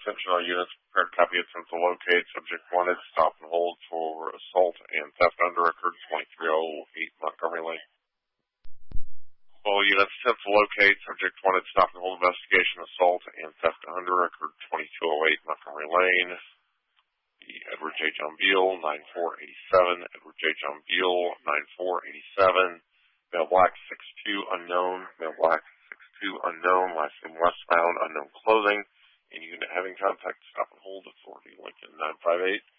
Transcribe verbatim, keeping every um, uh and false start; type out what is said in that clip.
attention all units. Prepared copy of Central Locate. Subject wanted. Stop and hold for assault and theft under record twenty-three oh eight Montgomery Lane. All units, Central Locate. Subject wanted. Stop and hold investigation. Assault and theft under record twenty-two oh eight Montgomery Lane. The Edward J. John Beal, nine four eight seven. Edward J. John Beal, nine four eight seven. Male black, six two unknown. Male black, six two unknown. Last name westbound, unknown clothing. Any unit having contact, stop and hold. Authority Lincoln nine five eight.